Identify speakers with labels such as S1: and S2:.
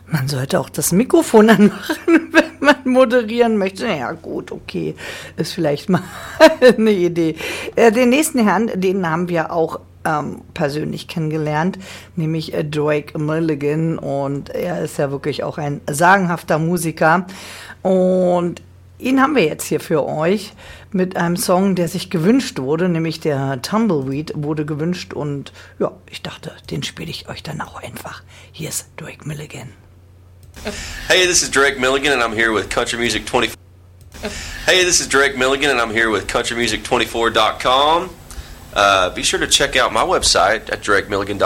S1: Man sollte auch das Mikrofon anmachen, wenn man moderieren möchte. Ja gut, okay, ist vielleicht mal eine Idee. Den nächsten Herrn, den haben wir auch persönlich kennengelernt, nämlich Drake Milligan. Und er ist ja wirklich auch ein sagenhafter Musiker. Und ihn haben wir jetzt hier für euch mit einem Song, der sich gewünscht wurde, nämlich der Tumbleweed wurde gewünscht. Und ja, ich dachte, den spiele ich euch dann auch einfach. Hier ist Drake Milligan.
S2: Hey, this is Drake Milligan, and I'm here with Country Music 24. Hey, this is Drake Milligan, and I'm here with CountryMusic24.com. Be sure to check out my website at drakemilligan.com.